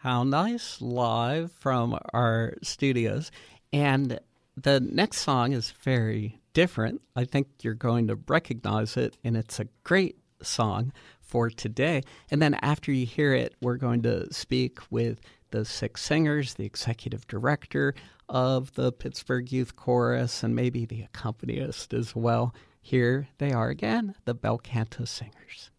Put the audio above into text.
How nice, live from our studios. And the next song is very different. I think you're going to recognize it, and it's a great song for today. And then after you hear it, we're going to speak with the six singers, the executive director of the Pittsburgh Youth Chorus, and maybe the accompanist as well. Here they are again, the Bel Canto Singers.